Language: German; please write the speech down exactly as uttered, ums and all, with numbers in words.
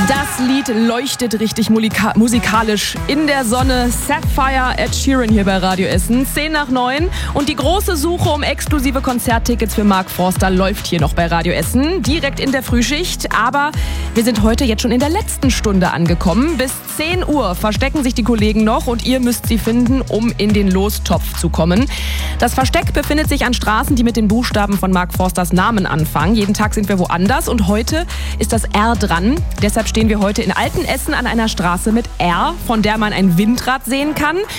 Das Lied leuchtet richtig mulika- musikalisch in der Sonne. Sapphire, Ed Sheeran hier bei Radio Essen. zehn nach neun. Und die große Suche um exklusive Konzerttickets für Mark Forster läuft hier noch bei Radio Essen. Direkt in der Frühschicht. Aber wir sind heute jetzt schon in der letzten Stunde angekommen. Bis zehn Uhr verstecken sich die Kollegen noch und ihr müsst sie finden, um in den Lostopf zu kommen. Das Versteck befindet sich an Straßen, die mit den Buchstaben von Mark Forsters Namen anfangen. Jeden Tag sind wir woanders und heute ist das R dran. Deshalb stehen wir heute in Altenessen an einer Straße mit R, von der man ein Windrad sehen kann.